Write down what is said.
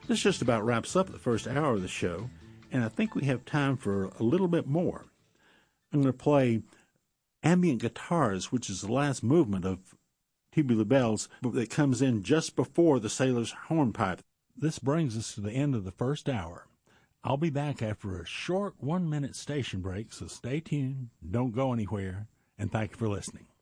This just about wraps up the first hour of the show, and I think we have time for a little bit more. I'm going to play Ambient Guitars, which is the last movement of Tubular Bells that comes in just before the Sailor's Hornpipe. This brings us to the end of the first hour. I'll be back after a short 1-minute station break, so stay tuned, don't go anywhere, and thank you for listening.